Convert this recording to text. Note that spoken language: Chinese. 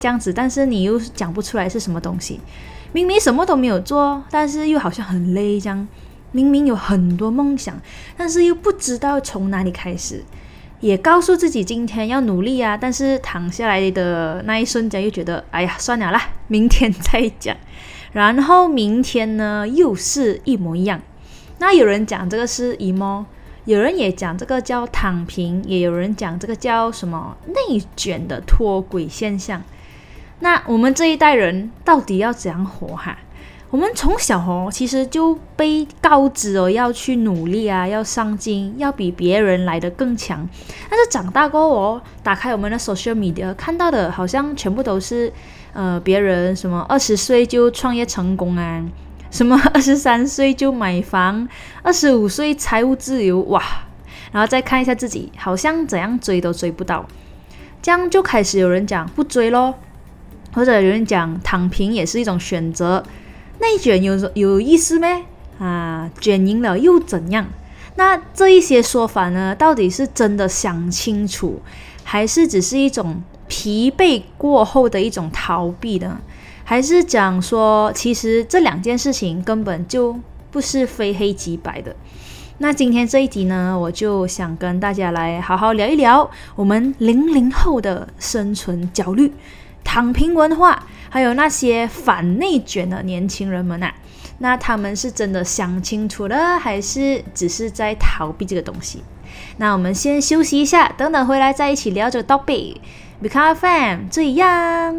这样子，但是你又讲不出来是什么东西。明明什么都没有做，但是又好像很累这样。明明有很多梦想，但是又不知道从哪里开始。也告诉自己今天要努力啊，但是躺下来的那一瞬间又觉得哎呀算了啦，明天再讲。然后明天呢又是一模一样。那有人讲这个是 emo， 有人也讲这个叫躺平，也有人讲这个叫什么内卷的脱轨现象。那我们这一代人到底要怎样活哈？我们从小其实就被告知要去努力啊，要上进，要比别人来得更强。但是长大过后打开我们的 social media 看到的好像全部都是别人什么20岁就创业成功啊，什么23岁就买房，25岁财务自由，哇！然后再看一下自己，好像怎样追都追不到。这样就开始有人讲不追咯，或者有人讲躺平也是一种选择。内卷有意思咩？卷赢了又怎样？那这一些说法呢，到底是真的想清楚，还是只是一种疲惫过后的一种逃避呢？还是讲说，其实这两件事情根本就不是非黑即白的？那今天这一集呢，我就想跟大家来好好聊一聊我们00后的生存焦虑、躺平文化，还有那些反内卷的年轻人们啊，那他们是真的想清楚了，还是只是在逃避这个东西？那我们先休息一下，等等回来再一起聊这个 topic。Become a fan， 这样。